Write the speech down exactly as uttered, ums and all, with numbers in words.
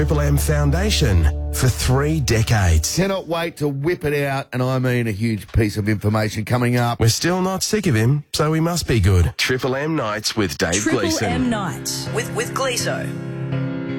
Triple M Foundation for three decades. Cannot wait to whip it out, and I mean a huge piece of information coming up. We're still not sick of him, so we must be good. Triple M Nights with Dave Triple Gleeson. M Nights with, with Gleeso.